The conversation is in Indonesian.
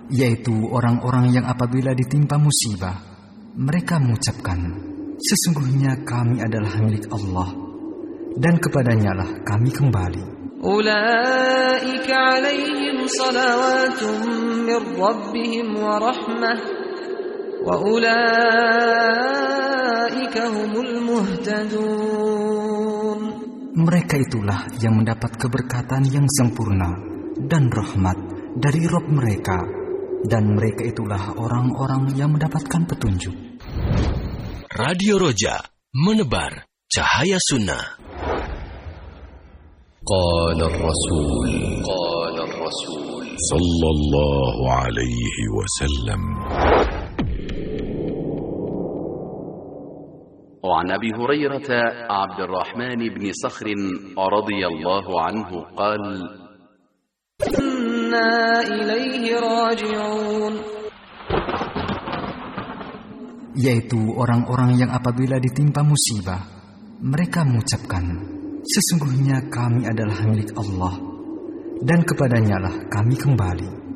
yaitu orang-orang yang apabila ditimpa musibah, mereka mengucapkan, sesungguhnya kami adalah milik Allah, dan kepadanya lah kami kembali. Ulaika alaihim salawatun min rabbihim wa rahmah, wa ulaika humul muhtadun. Mereka itulah yang mendapat keberkatan yang sempurna dan rahmat dari Rabb mereka, dan mereka itulah orang-orang yang mendapatkan petunjuk. Radio Roja, menebar cahaya sunnah. Qala Rasul sallallahu alaihi wasallam. وعن أبي هريرة عبد الرحمن بن صخر رضي الله عنه قال: إنا إليه راجعون. Yaitu orang-orang yang apabila ditimpa musibah, mereka mengucapkan, sesungguhnya kami adalah milik Allah, dan kepadanya lah kami kembali.